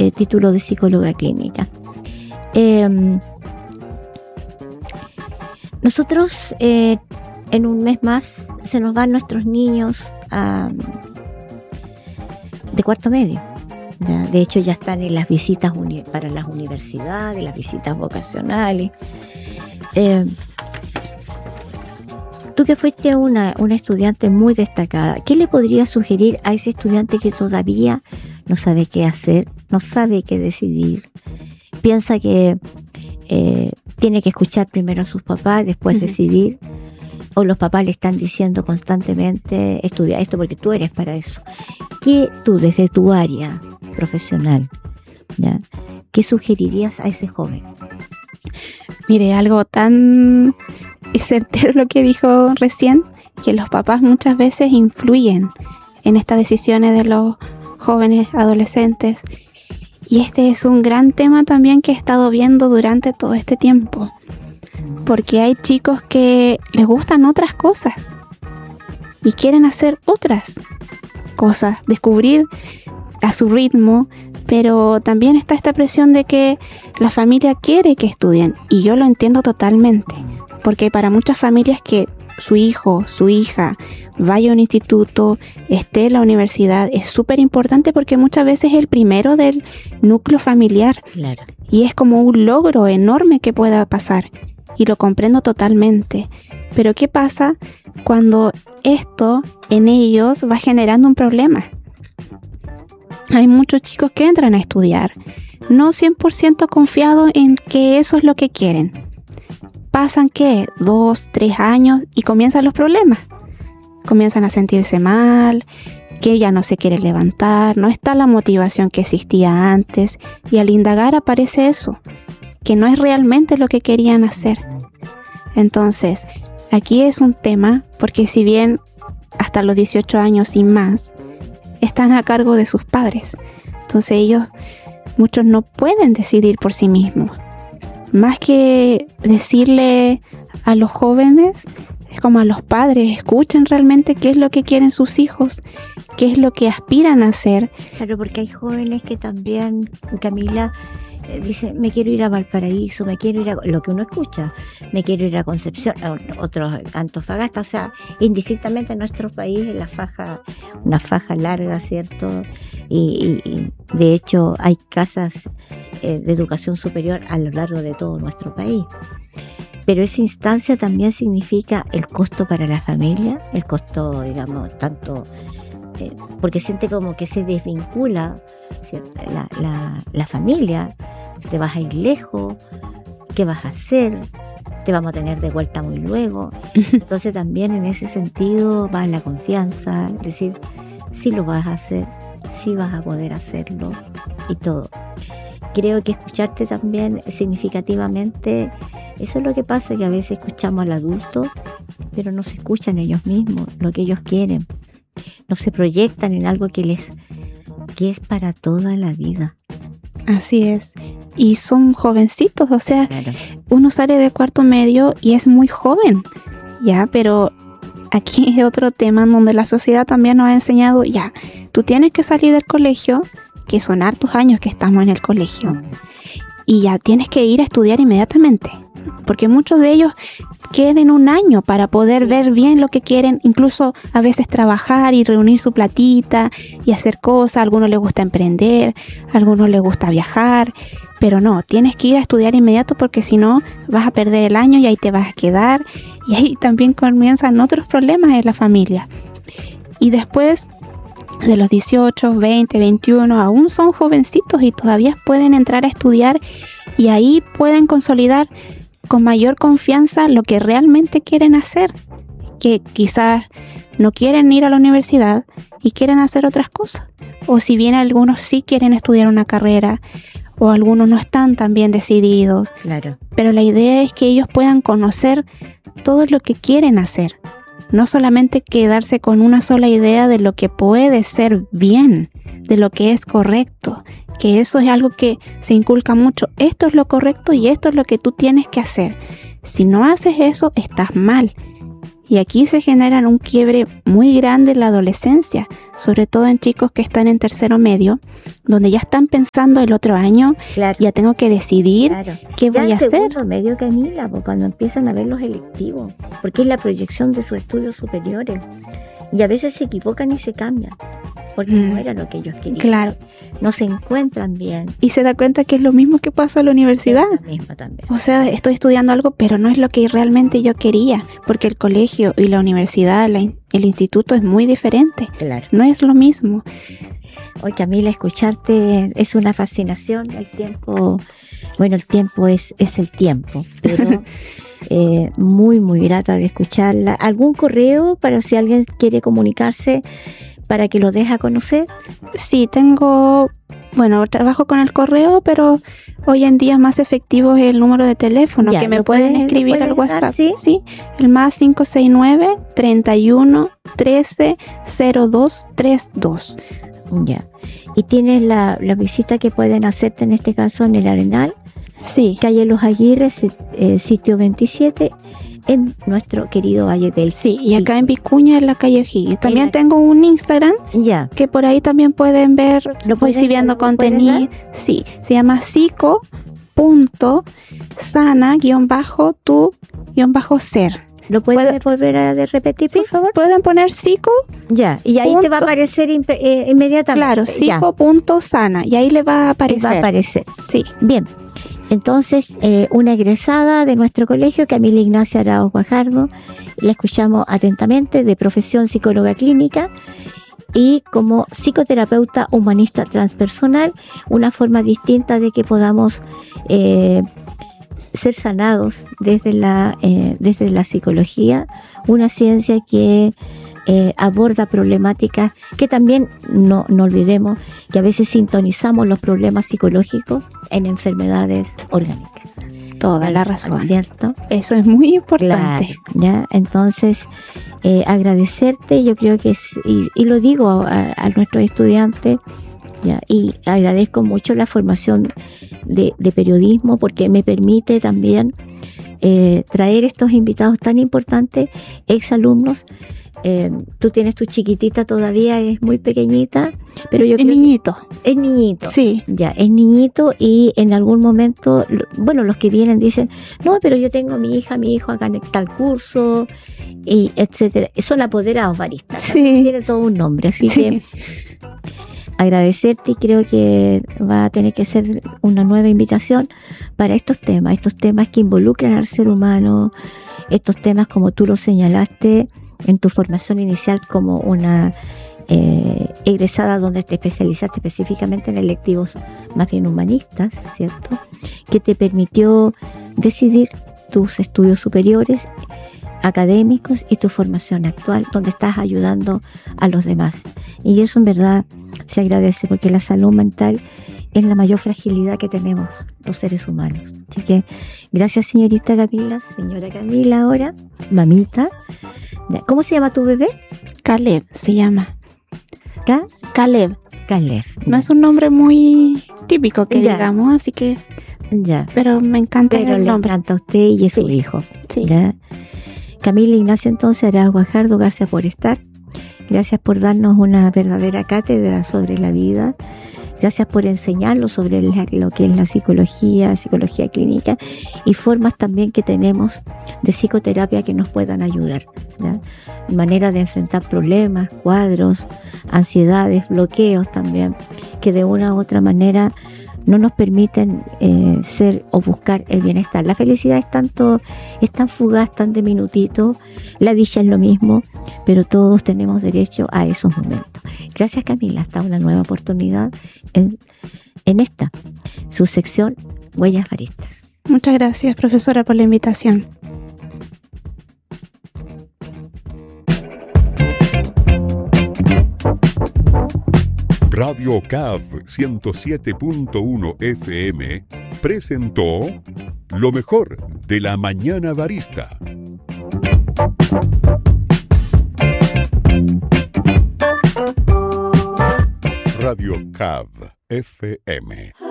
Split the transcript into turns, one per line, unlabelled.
título de psicóloga clínica. Nosotros en un mes más se nos van nuestros niños de cuarto medio. ¿Ya? De hecho ya están en las visitas para las universidades, las visitas vocacionales. Tú que fuiste una estudiante muy destacada, ¿qué le podrías sugerir a ese estudiante que todavía no sabe qué hacer, no sabe qué decidir? Piensa que tiene que escuchar primero a sus papás, después decidir, o los papás le están diciendo constantemente, estudia esto porque tú eres para eso. ¿Qué tú, desde tu área profesional, ¿ya? qué sugerirías a ese joven?
Mire, algo tan certero lo que dijo recién, que los papás muchas veces influyen en estas decisiones de los jóvenes adolescentes. Y este es un gran tema también que he estado viendo durante todo este tiempo, porque hay chicos que les gustan otras cosas y quieren hacer otras cosas, descubrir a su ritmo, pero también está esta presión de que la familia quiere que estudien, y yo lo entiendo totalmente, porque para muchas familias que su hijo, su hija vaya a un instituto, esté en la universidad, es súper importante porque muchas veces es el primero del núcleo familiar.
Claro.
Y es como un logro enorme que pueda pasar, y lo comprendo totalmente. Pero ¿qué pasa cuando esto en ellos va generando un problema? Hay muchos chicos que entran a estudiar, no 100% confiados en que eso es lo que quieren. Pasan, ¿qué? 2, 3 años y comienzan los problemas. Comienzan a sentirse mal, que ya no se quiere levantar, no está la motivación que existía antes, y al indagar aparece eso, que no es realmente lo que querían hacer. Entonces, aquí es un tema, porque si bien hasta los 18 años y más, están a cargo de sus padres. Entonces ellos, muchos no pueden decidir por sí mismos. Más que decirle a los jóvenes, es como a los padres, escuchen realmente qué es lo que quieren sus hijos, qué es lo que aspiran a hacer.
Claro, porque hay jóvenes que también, Camila, dicen, me quiero ir a Valparaíso, me quiero ir a lo que uno escucha, me quiero ir a Concepción, otros a Antofagasta, o sea, indistintamente en nuestro país es una faja larga, ¿cierto? Y de hecho hay casas de educación superior a lo largo de todo nuestro país. Pero esa instancia también significa el costo para la familia, el costo, digamos, tanto, porque siente como que se desvincula, ¿cierto? La familia, te vas a ir lejos, ¿qué vas a hacer? Te vamos a tener de vuelta muy luego. Entonces también en ese sentido va la confianza, es decir, sí lo vas a hacer, sí vas a poder hacerlo y todo. Creo que escucharte también significativamente, eso es lo que pasa, que a veces escuchamos al adulto, pero no se escuchan ellos mismos, lo que ellos quieren. No se proyectan en algo que es para toda la vida.
Así es. Y son jovencitos, o sea,
Claro.
Uno sale de cuarto medio y es muy joven, ya, pero aquí es otro tema en donde la sociedad también nos ha enseñado, ya, tú tienes que salir del colegio, que son hartos años que estamos en el colegio, y ya tienes que ir a estudiar inmediatamente, porque muchos de ellos quieren un año para poder ver bien lo que quieren, incluso a veces trabajar y reunir su platita y hacer cosas. A algunos les gusta emprender, a algunos les gusta viajar, pero no, tienes que ir a estudiar inmediato porque si no vas a perder el año y ahí te vas a quedar, y ahí también comienzan otros problemas en la familia. Y después de los 18, 20, 21, aún son jovencitos y todavía pueden entrar a estudiar, y ahí pueden consolidar con mayor confianza lo que realmente quieren hacer, que quizás no quieren ir a la universidad y quieren hacer otras cosas, o si bien algunos sí quieren estudiar una carrera, o algunos no están tan bien decididos.
Claro.
Pero la idea es que ellos puedan conocer todo lo que quieren hacer, no solamente quedarse con una sola idea de lo que puede ser bien, de lo que es correcto, que eso es algo que se inculca mucho. Esto es lo correcto y esto es lo que tú tienes que hacer. Si no haces eso, estás mal. Y aquí se generan un quiebre muy grande en la adolescencia, sobre todo en chicos que están en tercero medio, donde ya están pensando el otro año,
Claro.
ya tengo que decidir qué
Ya
voy a
en
hacer.
segundo medio, Camila, pues, cuando empiezan a ver los electivos, porque es la proyección de sus estudios superiores. Y a veces se equivocan y se cambian, porque no era lo que ellos querían.
Claro.
No se encuentran bien.
Y se da cuenta que es lo mismo que pasa en la universidad.
Es lo mismo también.
O sea, estoy estudiando algo, pero no es lo que realmente yo quería, porque el colegio y la universidad, el instituto es muy diferente.
Claro.
No es lo mismo.
Hoy, Camila, escucharte es una fascinación. El tiempo, bueno, el tiempo es el tiempo, pero muy, muy grata de escucharla. ¿Algún correo para si alguien quiere comunicarse para que lo deje a conocer?
Sí, trabajo con el correo, pero hoy en día más efectivo es el número de teléfono, que me pueden escribir al WhatsApp.
¿Sí?
Sí, el más 569 31 13 02 32.
Ya. ¿Y tienes la visita que pueden hacerte en este caso en el Arenal?
Sí.
Calle Los Aguirres, sitio 27, en nuestro querido Valle del
Sí, y acá en Vicuña, en la calle O'Higgins. También tengo un Instagram,
ya,
que por ahí también pueden ver,
¿lo
voy subiendo contenido. Sí, se llama psico.sana-tu-ser.
¿Lo puedes volver a repetir, por favor?
Pueden poner psico.
Ya, y ahí te va a aparecer inmediatamente.
Claro, psico.sana, y ahí le va a aparecer.
Va a aparecer.
Sí.
Bien. Entonces, una egresada de nuestro colegio, Camila Ignacia Arauz Guajardo, la escuchamos atentamente, de profesión psicóloga clínica y como psicoterapeuta humanista transpersonal, una forma distinta de que podamos ser sanados desde la psicología, una ciencia que aborda problemáticas que también no olvidemos que a veces sintonizamos los problemas psicológicos en enfermedades orgánicas.
Toda la razón,
¿cierto?
Eso es muy importante.
Claro, ya, entonces agradecerte, yo creo que y lo digo a nuestros estudiantes, ya, y agradezco mucho la formación de periodismo porque me permite también traer estos invitados tan importantes, exalumnos. Tú tienes tu chiquitita todavía, es muy pequeñita, pero yo creo
niñito.
Es niñito.
Sí.
Ya, es niñito y en algún momento, bueno, los que vienen dicen, no, pero yo tengo a mi hija, mi hijo acá en tal curso, y etcétera. Son apoderados baristas.
Sí.
Tiene todo un nombre, así que agradecerte y creo que va a tener que ser una nueva invitación para estos temas que involucran al ser humano, estos temas como tú lo señalaste en tu formación inicial como una egresada donde te especializaste específicamente en electivos más bien humanistas, ¿cierto? Que te permitió decidir tus estudios superiores, académicos y tu formación actual, donde estás ayudando a los demás. Y eso en verdad se agradece porque la salud mental es la mayor fragilidad que tenemos los seres humanos. Así que gracias, señora Camila ahora, mamita. ¿Cómo se llama tu bebé?
Caleb se llama. Caleb.
No
es un nombre muy típico que digamos, así que
ya.
Pero me encanta el nombre.
Le encanta a usted y es su hijo.
Sí.
¿Ya? Camila Ignacia entonces Arauz Guajardo, gracias por estar. Gracias por darnos una verdadera cátedra sobre la vida. Gracias por enseñarnos sobre lo que es la psicología clínica y formas también que tenemos de psicoterapia que nos puedan ayudar, ¿ya? Manera de enfrentar problemas, cuadros, ansiedades, bloqueos también, que de una u otra manera no nos permiten ser o buscar el bienestar. La felicidad es tan fugaz, tan de minutito, la dicha es lo mismo, pero todos tenemos derecho a esos momentos. Gracias, Camila, hasta una nueva oportunidad en esta, su sección Huellas Baristas.
Muchas gracias, profesora, por la invitación.
Radio CAV 107.1 FM presentó lo mejor de la mañana barista. Radio CAV FM.